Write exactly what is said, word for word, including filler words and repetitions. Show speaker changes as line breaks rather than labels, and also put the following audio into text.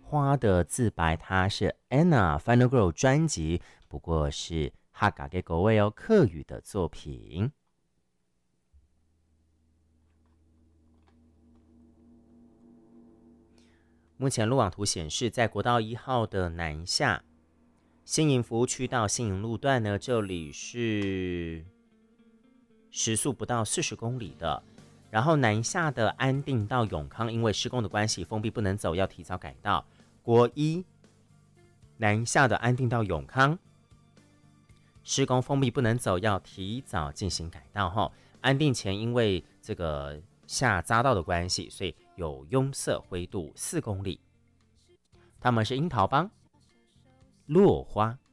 花的自白，它是 Anna Final Girl 专辑，不过是哈嘎给狗味哦客语的作品。目前路网图显示，在国道一号的南下新营服务区到新营路段呢，这里是时速不到四十公里的。然后南下的安定到永康，因为施工的关系封闭不能走，要提早改道。国一南下的安定到永康，施工封闭不能走，要提早进行改道哈。安定前因为这个下匝道的关系，所以有拥塞灰度四公里。他们是樱桃帮、落花。